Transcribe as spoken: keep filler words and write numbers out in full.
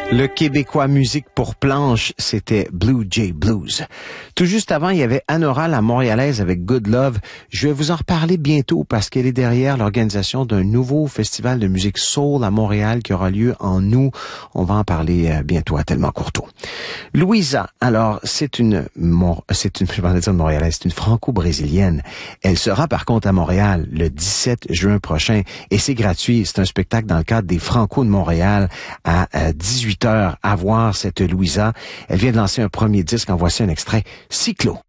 Le Québécois musique pour planche, c'était Blue Jay Blues. Tout juste avant, il y avait Anora, la Montréalaise, avec Good Love. Je vais vous en reparler bientôt parce qu'elle est derrière l'organisation d'un nouveau festival de musique soul à Montréal qui aura lieu en août. On va en parler bientôt à Tellement Courteau. Louisa, alors, c'est une, c'est une, je vais dire Montréalaise, c'est une franco-brésilienne. Elle sera par contre à Montréal le dix-sept juin prochain et c'est gratuit. C'est un spectacle dans le cadre des Franco de Montréal à dix-huit heures à voir cette Louisa. Elle vient de lancer un premier disque. En voici un extrait. Cyclo.